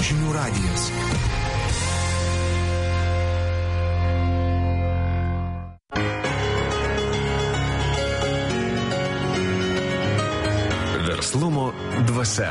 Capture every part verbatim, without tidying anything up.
Žinių radijas. Verslumo dvasia.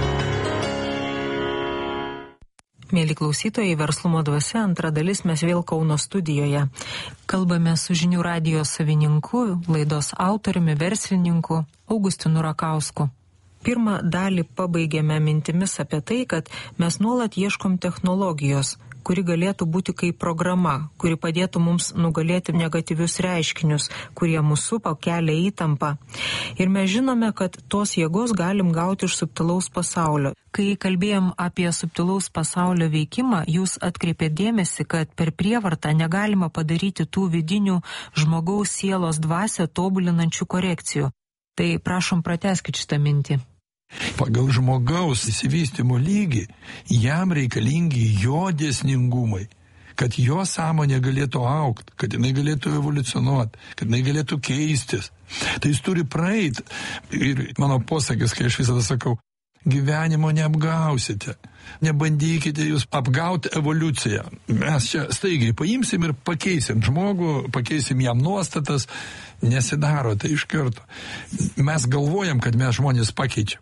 Mėly klausytojai, Verslumo dvasia, antra dalis, mes vėl Kauno studijoje. Kalbame su Žinių radijo savininku, laidos autoriumi, verslininku Augustinu Rakausku. Pirmą dalį pabaigėme mintimis apie tai, kad mes nuolat ieškom technologijos, kuri galėtų būti kaip programa, kuri padėtų mums nugalėti negatyvius reiškinius, kurie mūsų supa, kelia įtampą. Ir mes žinome, kad tos jėgos galim gauti iš subtilaus pasaulio. Kai kalbėjom apie subtilaus pasaulio veikimą, jūs atkreipėt dėmesį, kad per prievartą negalima padaryti tų vidinių žmogaus sielos dvasią tobulinančių korekcijų. Tai prašom, pratęskit šitą mintį. Pagal žmogaus įsivystymo lygį jam reikalingi jo dėsningumai, kad jo sąmonė galėtų augti, kad jinai galėtų evoliucionuoti, kad jinai galėtų keistis. Tai jis turi praeiti. Ir mano posakis, kai aš visada sakau, gyvenimo neapgausite. Nebandykite jūs apgauti evoliuciją. Mes čia staigiai paimsim ir pakeisim žmogų, pakeisim jam nuostatas. Nesidaro tai iš karto. Mes galvojam, kad mes žmonės pakeičiam.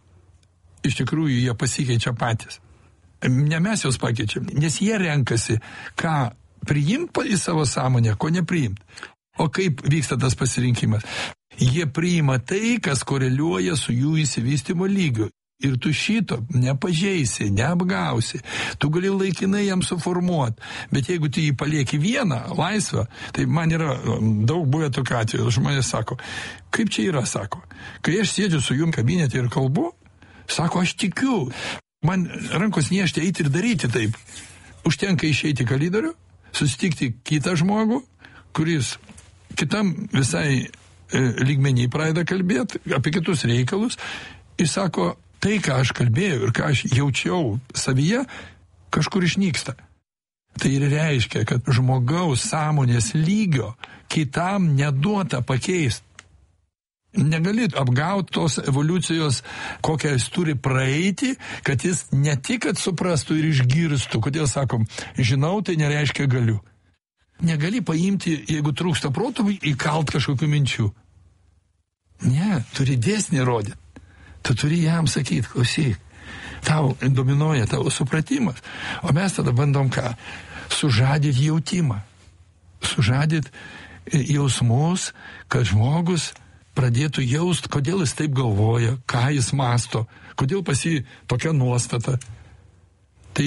Iš tikrųjų, jie pasikeičia patys. Ne mes juos pakeičiam, nes jie renkasi, ką priimti į savo sąmonę, ko nepriimti. O kaip vyksta tas pasirinkimas? Jie priima tai, kas koreliuoja su jų įsivystymo lygiu. Ir tu šito nepažeisi, neapgausi. Tu gali laikinai jam suformuoti. Bet jeigu tu jį palieki vieną, laisvą, tai man yra daug buvę tokių atvejų. Žmonės sako, kaip čia yra, sako. Kai aš sėdžiu su jum kabinete ir kalbu, sako, aš tikiu. Man rankos niežti eiti ir daryti taip. Užtenka išeiti kalidorių, susitikti kitą žmogų, kuris kitam visai e, lygmenį pradeda kalbėti apie kitus reikalus. Jis sako, tai, ką aš kalbėjau ir ką aš jaučiau savyje, kažkur išnyksta. Tai ir reiškia, kad žmogaus sąmonės lygio kitam neduota pakeisti. Negali apgauti tos evoliucijos, kokią jis turi praeiti, kad jis ne tik, kad suprastų ir išgirstų. Kodėl sakom, žinau, tai nereiškia galiu. Negali paimti, jeigu trūksta protų, įkalt kažkokių minčių. Ne, turi dėsnį rodyti. Tu turi jam sakyti, klausyk, tau dominuoja tavo supratimas. O mes tada bandom ką? Sužadyti jautimą. Sužadyti jausmus, kad žmogus pradėtų jaust, kodėl jis taip galvoja, ką jis masto, kodėl pas jį tokia nuostata. Tai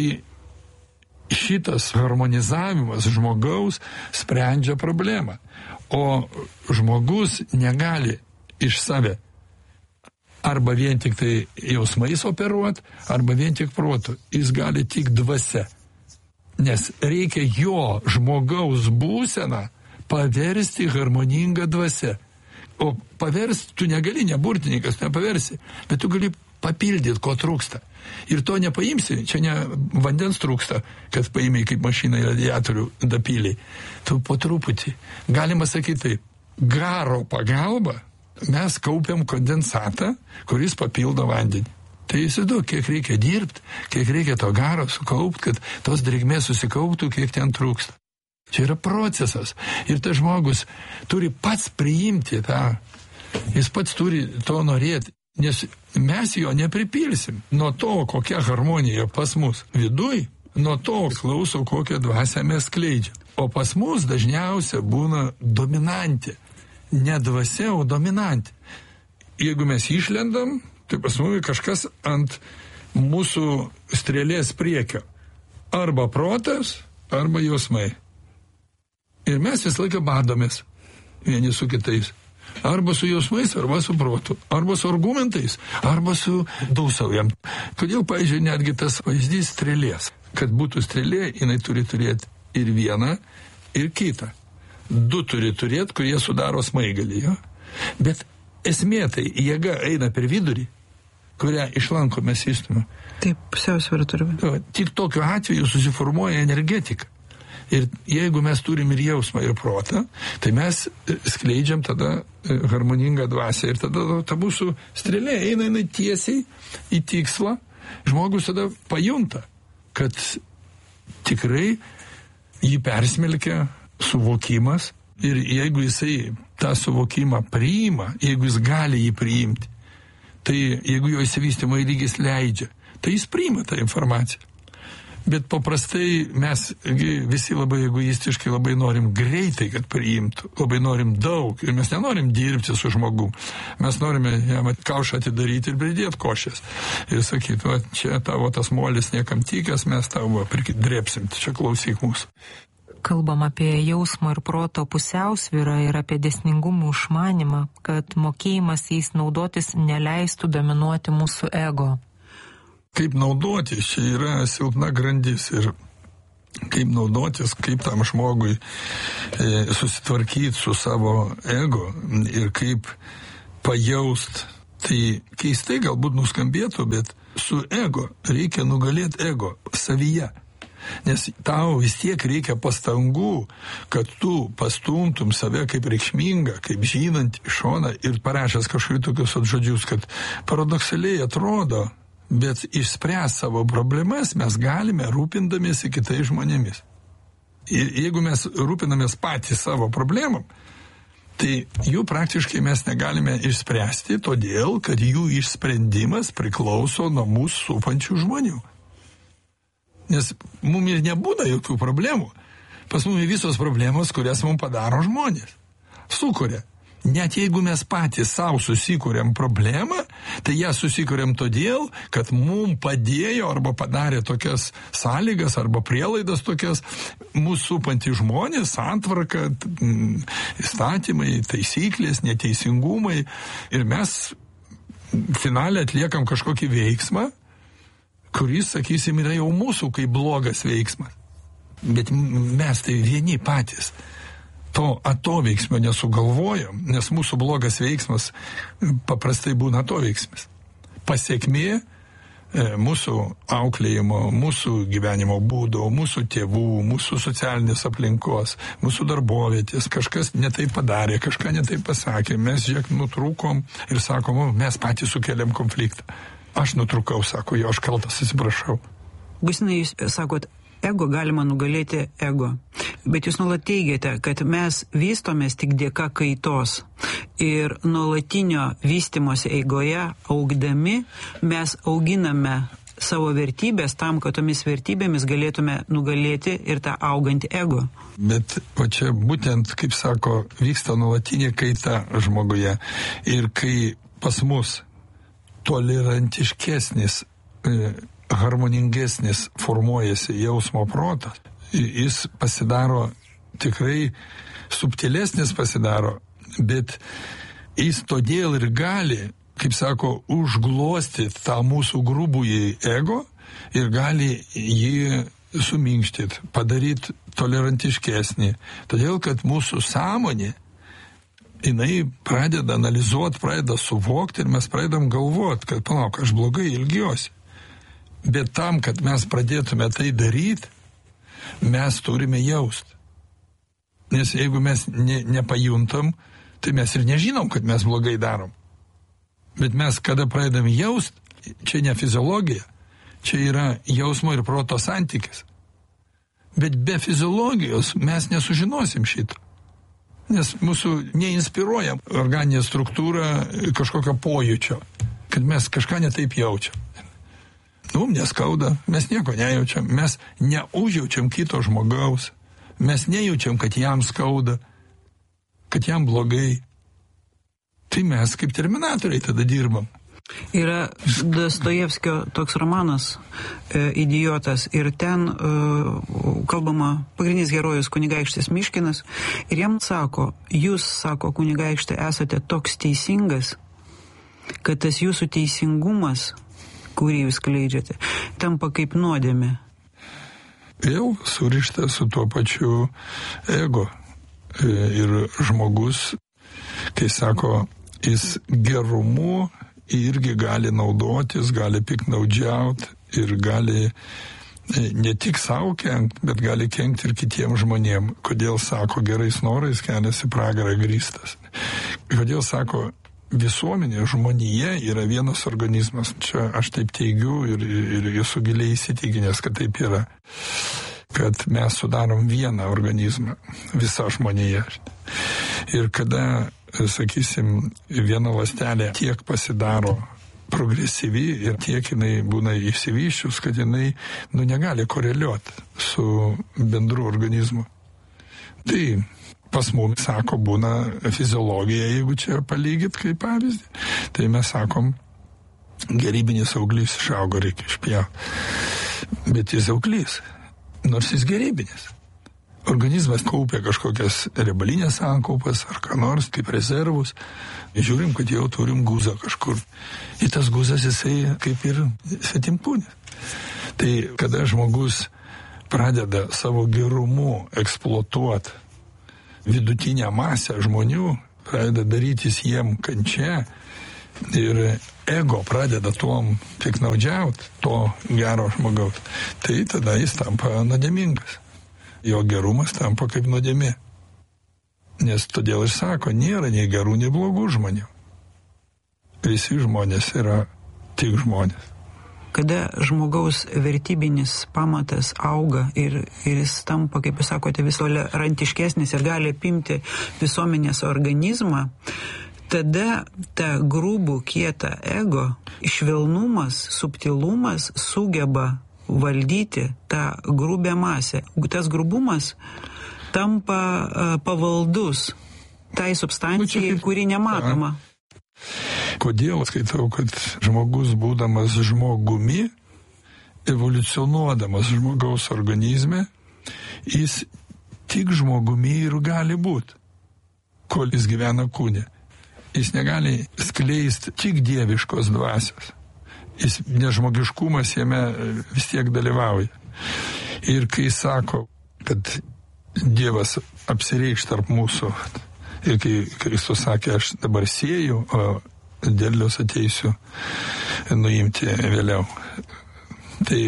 šitas harmonizavimas žmogaus sprendžia problemą. O žmogus negali iš save arba vien tik tai jausmais operuoti, arba vien tik protu. Jis gali tik dvasia. Nes reikia jo žmogaus būseną paversti harmoningą dvasią. O paversti tu negali, ne burtininkas nepaversi, bet tu gali papildyti, ko trūksta. Ir to nepaimsi, čia ne vandens trūksta, kad paimiai kaip mašina radiatorių dapyliai. Tu po truputį, galima sakyti taip, garo pagalba mes kaupiam kondensatą, kuris papildo vandenį. Tai įsivaizduok, kiek reikia dirbti, kiek reikia to garo sukaupti, kad tos drėgmės susikauptų, kiek ten trūksta. Čia yra procesas. Ir tas žmogus turi pats priimti tą. Jis pats turi to norėti. Nes mes jo nepripilsim. Nuo to, kokia harmonija pas mus viduj, nuo to klauso, kokią dvasią mes skleidžiam. O pas mus dažniausia būna dominantė. Ne dvasia, o dominantė. Jeigu mes išlendam, tai pas mus kažkas ant mūsų strėlės priekio. Arba protas, arba jausmai. Ir mes visą laiką badomės vieni su kitais. Arba su jausmais, arba su protu. Arba su argumentais, arba su dūsaujam. Kodėl, pavyzdžiui, netgi tas vaizdys strėlės. Kad būtų strėlė, jinai turi turėti ir vieną, ir kitą. Du turi turėti, kurie sudaro smaigalį. Jo? Bet esmė tai jėga eina per vidurį, kurią išlanko mes įstumą. Taip, pusiausvyrą turime. Tik tokiu atveju susiformuoja energetika. Ir jeigu mes turim ir jausmą, ir protą, tai mes skleidžiam tada harmoningą dvasią. Ir tada ta mūsų strėlė eina, eina tiesiai į tikslą. Žmogus tada pajunta, kad tikrai jį persmelkia suvokimas ir jeigu jisai tą suvokimą priima, jeigu jis gali jį priimti, tai jeigu jo išsivystymo lygis leidžia, tai jis priima tą informaciją. Bet paprastai mes visi labai egoistiškai labai norim greitai, kad priimtų, labai norim daug ir mes nenorim dirbti su žmogum. Mes norime jam kaušą atidaryti ir pridėti košės. Ir sakyti, va, čia tavo tas molis niekam tikęs, mes tavo drėpsim, čia klausyk mūsų. Kalbam apie jausmo ir proto pusiausvyrą ir apie dėsningumų išmanimą, kad mokėjimas jais naudotis neleistų dominuoti mūsų ego. Kaip naudotis, čia yra silpna grandis ir kaip naudotis, kaip tam žmogui e, susitvarkyti su savo ego ir kaip pajaust. Tai keistai galbūt nuskambėtų, bet su ego reikia nugalėti ego savyje. Nes tau vis tiek reikia pastangų, kad tu pastumtum save kaip reikšmingą, kaip žinant iš šoną ir parašęs kažkokius tokius žodžius, kad paradoksaliai atrodo, bet išspręs savo problemas mes galime rūpindamiesi kitais žmonėmis. Ir jeigu mes rūpinamės patys savo problemam, tai jų praktiškai mes negalime išspręsti, todėl, kad jų išsprendimas priklauso nuo mūsų supančių žmonių. Nes mums ir nebūna jokių problemų. Pas mums visos problemos, kurias mums padaro žmonės. Sukuria. Net jeigu mes patys savo susikūrėm problemą, tai ją susikūrėm todėl, kad mums padėjo arba padarė tokias sąlygas arba prielaidas tokias mūsų supantys žmonės, santvarka, įstatymai, taisyklės, neteisingumai. Ir mes finale atliekam kažkokį veiksmą, kuris, sakysim, yra jau mūsų kaip blogas veiksmas. Bet mes tai vieni patys to atoveiksmio nesugalvojom, nes mūsų blogas veiksmas paprastai būna atoveiksmis. Pasiekmė e, mūsų auklėjimo, mūsų gyvenimo būdo, mūsų tėvų, mūsų socialinės aplinkos, mūsų darbovietės, kažkas netaip padarė, kažką netaip pasakė, mes žiūrėk nutrūkom ir sakom, mes patys sukeliam konfliktą. Aš nutrūkau, sako, jo, aš kaltas, atsiprašau. Augustinai, jūs sakot, ego galima nugalėti ego. Bet jūs nuolat teigiate, kad mes vystomės tik dėka kaitos. Ir nuolatinio vystymosi eigoje augdami mes auginame savo vertybės tam, kad tomis vertybėmis galėtume nugalėti ir tą augantį ego. Bet o čia būtent, kaip sako, vyksta nuolatinė kaita žmoguje. Ir kai pas mus tolerantiškesnis, e, harmoningesnis formuojasi jausmo protas, jis pasidaro tikrai subtilesnis pasidaro, bet jis todėl ir gali, kaip sako, užglostyti tą mūsų grubųjį ego ir gali jį suminkštyti, padaryti tolerantiškesnį. Todėl, kad mūsų sąmonė, jinai pradeda analizuoti, pradeda suvokti ir mes pradedam galvoti, kad palauk, aš blogai ilgiuosi. Bet tam, kad mes pradėtume tai daryti, mes turime jausti. Nes jeigu mes ne, nepajuntam, tai mes ir nežinom, kad mes blogai darom. Bet mes, kada pradedam jaust, čia ne fiziologija, čia yra jausmo ir proto santykis. Bet be fiziologijos mes nesužinosim šito. Nes mūsų neinspiruoja organinė struktūra kažkokio pojūčio, kad mes kažką netaip jaučiam. Nu, neskauda, mes nieko nejaučiam, mes neužjaučiam kito žmogaus, mes nejaučiam, kad jam skauda, kad jam blogai. Tai mes kaip terminatoriai tada dirbam. Yra Dostojevskio toks romanas e, Idiotas ir ten e, kalbama pagrindinis herojus kunigaikštis Miškinas ir jam sako, jūs, sako kunigaikštė, esate toks teisingas, kad tas jūsų teisingumas, kurį jūs skleidžiate, tampa kaip nuodėmė. Vėl surišta su tuo pačiu ego. Ir žmogus, kai sako, jis gerumu irgi gali naudotis, gali piknaudžiauti ir gali ne tik savo kenkt, bet gali kenkt ir kitiem žmonėm. Kodėl sako, gerais norais kelias į pragarą grįstas. Kodėl sako, visuomenė, žmonija yra vienas organizmas. Čia aš taip teigiu ir, ir esu giliai įsitikinęs, kad taip yra. Kad mes sudarom vieną organizmą, visa žmonija. Ir kada, sakysim, viena ląstelė tiek pasidaro progresyvi ir tiek jinai būna išsivyščius, kad jinai nu, negali koreliuoti su bendru organizmu. Tai pas mums, sako, būna fiziologija, jeigu čia palygyt kaip pavyzdį, tai mes sakom, gerybinis auglys išaugo, reikia išpjauti. Bet jis auglys, nors jis gerybinis. Organizmas kaupia kažkokias riebalinės sankaupas ar ką nors, kaip rezervus. Žiūrim, kad jau turim guzą kažkur. Ir tas guzas jisai kaip ir svetimkūnis. Tai kada žmogus pradeda savo gerumu eksploatuoti vidutinę masę žmonių, pradeda darytis jiem kančia ir ego pradeda tuom piknaudžiauti, to gero žmogaus, tai tada jis tampa nuodėmingas. Jo gerumas tampa kaip nuodėmė. Nes todėl ir sako, nėra nei gerų, nei blogų žmonių. Visi žmonės yra tik žmonės. Kada žmogaus vertybinis pamatas auga ir, ir jis tampa, kaip jūs sakote, vis tolerantiškesnis ir gali apimti visuomenės organizmą, tada ta grubų, kieta ego, švelnumas, subtilumas sugeba valdyti tą grubę masę. Tas grubumas tampa uh, pavaldus tai substancijai, kuri nematoma. Kodėl skaitau, kad žmogus būdamas žmogumi, evoliucionuodamas žmogaus organizme, jis tik žmogumi ir gali būti, kol jis gyvena kūne. Jis negali skleisti tik dieviškos dvasios. Jis nežmogiškumas jame vis tiek dalyvauja. Ir kai sako, kad Dievas apsireikš tarp mūsų, ir kai Kristus sakė, aš dabar sėju, o derlius ateisiu nuimti vėliau, tai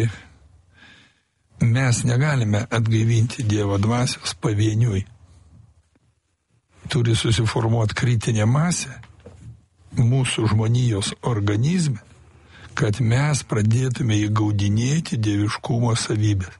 mes negalime atgaivinti Dievo dvasios pavieniui. Turi susiformuoti kritinė masė mūsų žmonijos organizme, kad mes pradėtume įgaudinėti dieviškumo savybės.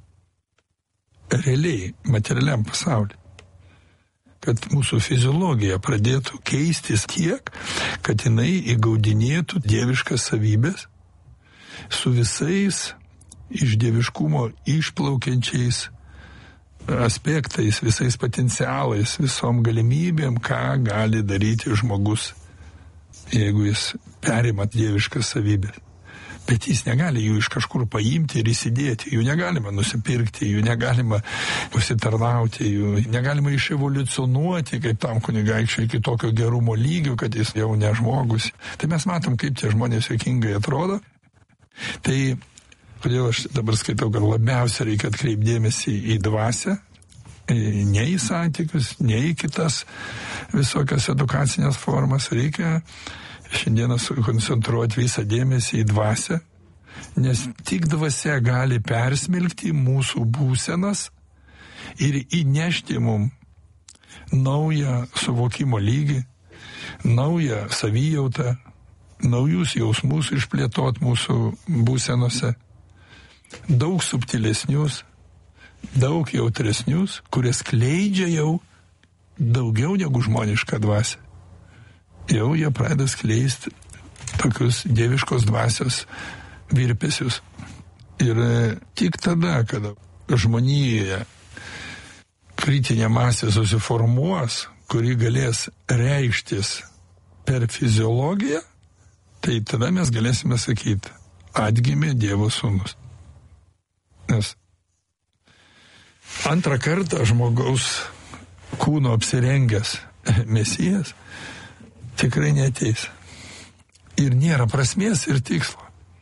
Realiai, materialiam pasauliu. Kad mūsų fiziologija pradėtų keistis tiek, kad jinai įgaudinėtų dieviškas savybės su visais iš dieviškumo išplaukiančiais aspektais, visais potencialais, visom galimybėm, ką gali daryti žmogus, jeigu jis perima dieviškas savybės. Bet jis negali jų iš kažkur paimti ir įsidėti, jų negalima nusipirkti, jų negalima pasitarnauti, jų negalima iševoliucionuoti kaip tam kunigaikščiui iki tokio gerumo lygio, kad jis jau ne žmogus. Tai mes matom, kaip tie žmonės juokingai atrodo. Tai kodėl aš dabar skaitau, kad labiausiai reikia atkreipdėmėsi į dvasią, ne į santykius, ne į kitas visokias edukacinės formas, reikia šiandieną sukoncentruoti visą dėmesį į dvasią, nes tik dvasia gali persmelkti mūsų būsenas ir įnešti mum naują suvokimo lygį, naują savijautą, naujus jausmus išplėtot mūsų būsenose, daug subtilesnius, daug jautresnius, kurie skleidžia jau daugiau negu žmonišką dvasią. Jau jie pradeda skleisti tokius dieviškos dvasios virpesius. Ir tik tada, kada žmonijoje kritinė masė susiformuos, kuri galės reikštis per fiziologiją, tai tada mes galėsime sakyti, atgimė Dievo sūnus. Nes antrą kartą žmogaus kūno apsirengęs Mesijas tikrai neateis. Ir nėra prasmės ir tikslo.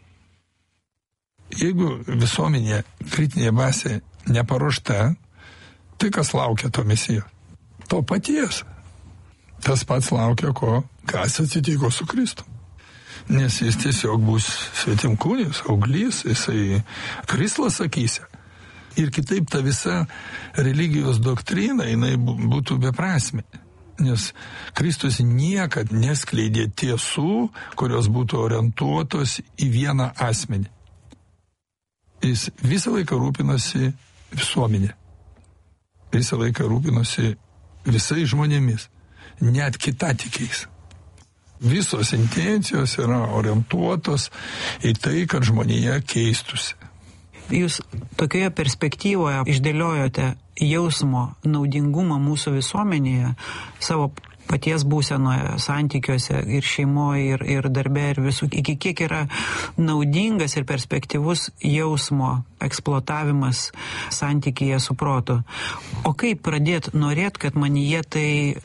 Jeigu visuomenė kritinė masė neparuošta, tai kas laukia to Mesijo? To paties. Tas pats laukia ko, kas atsitiko su Kristu. Nes jis tiesiog bus svetimkūnis, auglys, jisai krislas akyse. Ir kitaip ta visa religijos doktrina, jinai būtų beprasmė. Nes Kristus niekad neskleidė tiesų, kurios būtų orientuotos į vieną asmenį. Jis visą laiką rūpinosi visuomenė. Visą laiką rūpinosi visais žmonėmis, net kitatikiais. Visos intencijos yra orientuotos į tai, kad žmonėje keistusi. Jūs tokioje perspektyvoje išdėliojote jausmo naudingumą mūsų visuomenėje, savo paties būsenoje, santykiuose ir šeimoje, ir, ir darbe, ir visų, iki kiek yra naudingas ir perspektyvus jausmo eksploatavimas santykyje su protu. O kaip pradėti norėti, kad manyje tai,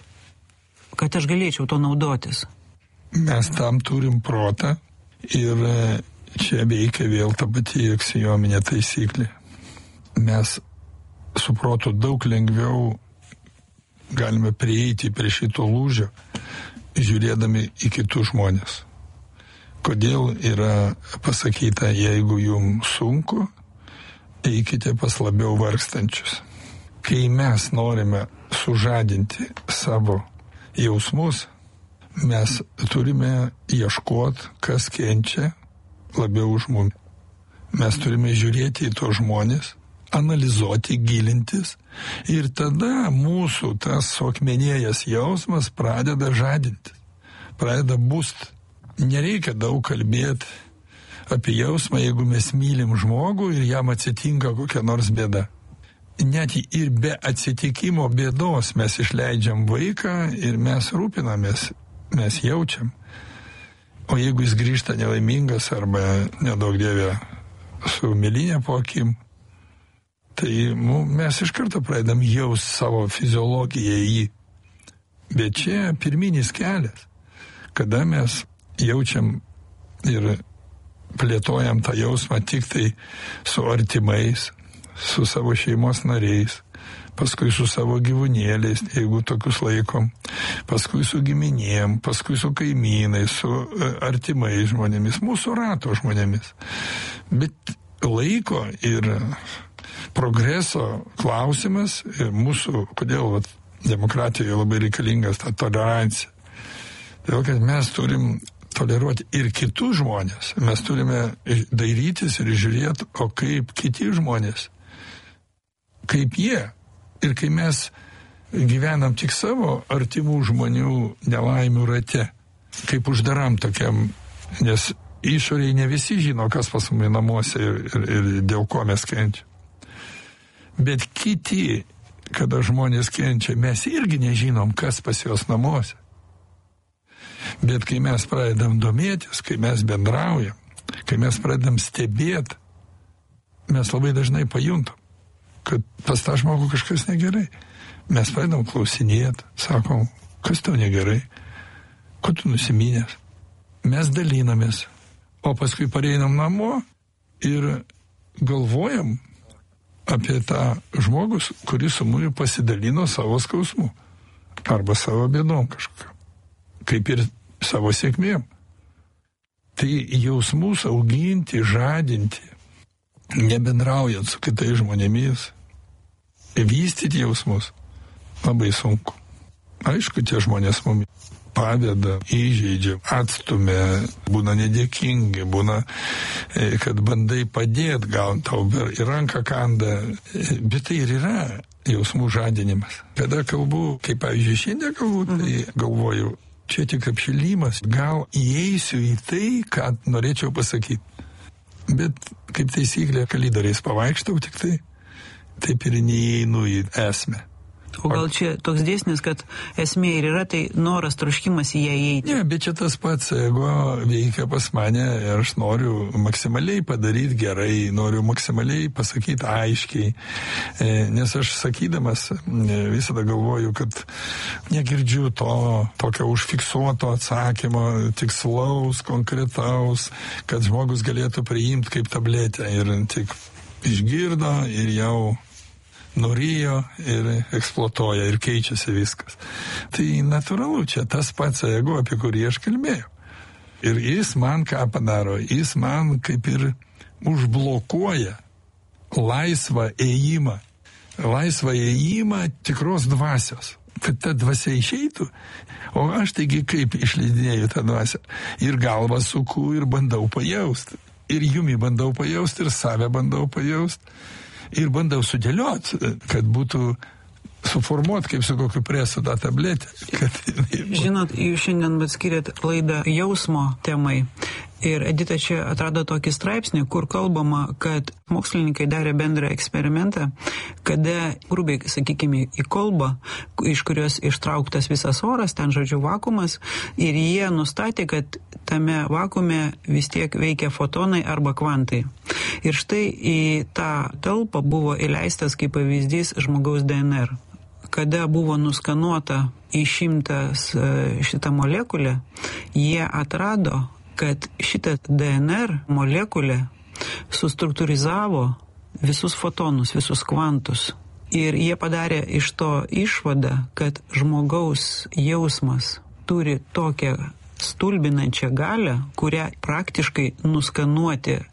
kad aš galėčiau to naudotis? Mes tam turim protą ir čia veikia vėl ta pati aksiominė taisyklė. Mes su protu daug lengviau galime prieiti prie šito lūžio, žiūrėdami į kitus žmonės. Kodėl yra pasakyta, jeigu jums sunku, eikite pas labiau vargstančius. Kai mes norime sužadinti savo jausmus, mes turime ieškoti, kas kenčia labiau už mumi. Mes turime žiūrėti į tos žmonės, analizuoti, gilintis ir tada mūsų tas suakmenėjęs jausmas pradeda žadinti, pradeda būst. Nereikia daug kalbėti apie jausmą, jeigu mes mylim žmogų ir jam atsitinka kokia nors bėda. Net ir be atsitikimo bėdos mes išleidžiam vaiką ir mes rūpinamės, mes jaučiam. O jeigu jis grįžta nelaimingas arba nedaug dievė su mėlynė po akim, tai nu, mes iš karto pradedam jaust savo fiziologiją į jį. Bet čia pirminis kelias, kada mes jaučiam ir plėtojam tą jausmą tik tai su artimais, su savo šeimos nariais, paskui su savo gyvūnėliais, jeigu tokius laikom, paskui su giminėm, paskui su kaimynais, su artimais žmonėmis, mūsų rato žmonėmis. Bet laiko ir progreso klausimas ir mūsų, kodėl vat, demokratijoje labai reikalingas ta tolerancija. Todėl, kad mes turim toleruoti ir kitus žmonės. Mes turime dairytis ir žiūrėti, o kaip kiti žmonės, kaip jie. Ir kai mes gyvenam tik savo artimų žmonių nelaimių rate, kaip uždaram tokiam, nes išoriai ne visi žino, kas pas mumi namuose ir, ir, ir dėl ko mes kenčiam. Bet kiti, kada žmonės kenčia, mes irgi nežinom, kas pas juos namuose. Bet kai mes pradedam domėtis, kai mes bendraujam, kai mes pradedam stebėti, mes labai dažnai pajuntam, kad pas tą žmogų kažkas negerai. Mes pradedam klausinėti, sakom, kas tau negerai, ko tu nusiminęs. Mes dalinamės, o paskui pareinam namo ir galvojam apie tą žmogus, kuris su mumis pasidalino savo skausmu arba savo bėdom kažkokiu, kaip ir savo sėkmėm. Tai jausmus auginti, žadinti, nebendraujant su kitais žmonėmis, vystyti jausmus labai sunku. Aišku, tie žmonės mums paveda, įžeidžia, atstumia, būna nedėkingi, būna, kad bandai padėti, gal tau į ranką kanda, bet tai ir yra jausmų žadinimas. Kada kalbu, kaip pavyzdžiui šiandien kalbu, tai galvoju, čia tik apšilimas, gal įeisiu į tai, ką norėčiau pasakyti. Bet kaip taisyklė, kalidoriais pavaikštau tik tai, taip ir neįeinu į esmę. O gal čia toks dėsnis, kad esmė ir yra tai noras, troškimas į ją įeiti? Ne, bet čia tas pats ego veikia pas mane ir aš noriu maksimaliai padaryti gerai, noriu maksimaliai pasakyti aiškiai, nes aš sakydamas visada galvoju, kad negirdžiu to tokio užfiksuoto atsakymo, tikslaus, konkretaus, kad žmogus galėtų priimti kaip tabletę ir tik išgirdo ir jau nurijo ir eksploatuoja ir keičiasi viskas. Tai natūralu, čia tas pats ego, apie kurį aš kalbėjau. Ir jis man ką padaro, jis man kaip ir užblokuoja laisvą ėjimą, laisvą ėjimą tikros dvasios. kad ta dvasia išeitų. O aš taigi kaip išleidinėjau tą dvasią. Ir galvą suku, ir bandau pajausti. Ir jumi bandau pajausti, ir save bandau pajausti. Ir bandau sudėlioti, kad būtų suformuot, kaip su kokiu presu tą tabletę. Kad... Žinot, jūs šiandien atskirėt laidą jausmo temai. Ir Edita čia atrado tokį straipsnį, kur kalbama, kad mokslininkai darė bendrą eksperimentą, kada, grubiai, sakykime, į kolbą, iš kurios ištrauktas visas oras, ten žodžiu vakumas, ir jie nustatė, kad tame vakume vis tiek veikia fotonai arba kvantai. Ir štai į tą talpą buvo įleistas kaip pavyzdys žmogaus D N R. Kada buvo nuskanuota išimtas šitą molekulę, jie atrado, kad šitą D N R molekulę sustruktūrizavo visus fotonus, visus kvantus. Ir jie padarė iš to išvadą, kad žmogaus jausmas turi tokią stulbinančią galią, kurią praktiškai nuskanuoti